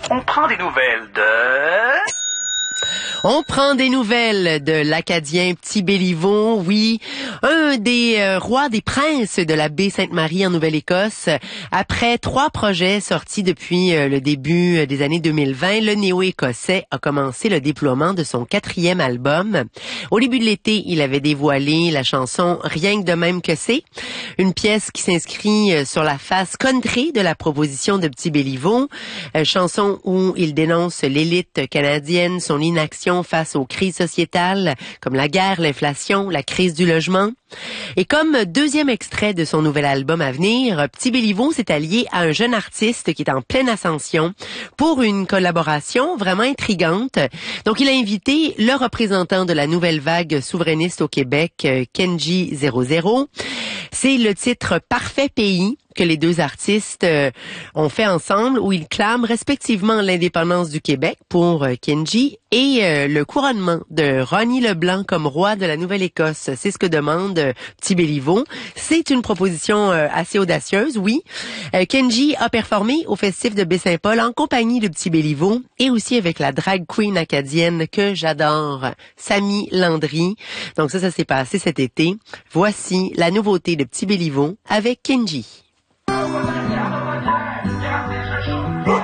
On prend des nouvelles de... On prend des nouvelles de l'Acadien Petit Béliveau, oui, un des rois des princes de la baie Sainte-Marie en Nouvelle-Écosse. Après 3 projets sortis depuis le début des années 2020, le néo-écossais a commencé le déploiement de son 4e album. Au début de l'été, il avait dévoilé la chanson Rien que de même que c'est, une pièce qui s'inscrit sur la face country de la proposition de Petit Béliveau, chanson où il dénonce l'élite canadienne, son inaction face aux crises sociétales comme la guerre, l'inflation, la crise du logement. Et comme 2e extrait de son nouvel album à venir, Petit Béliveau s'est allié à un jeune artiste qui est en pleine ascension pour une collaboration vraiment intrigante. Donc il a invité le représentant de la nouvelle vague souverainiste au Québec, Kenji 00. C'est le titre Parfait pays que les 2 artistes ont fait ensemble, où ils clament respectivement l'indépendance du Québec pour Kenji et le couronnement de Ronnie Leblanc comme roi de la Nouvelle-Écosse. C'est ce que demande Petit Béliveau. C'est une proposition assez audacieuse, oui. Kenji a performé au festif de Baie-Saint-Paul en compagnie de Petit Béliveau et aussi avec la drag queen acadienne que j'adore, Samy Landry. Donc ça s'est passé cet été. Voici la nouveauté de Petit Béliveau avec Kenji.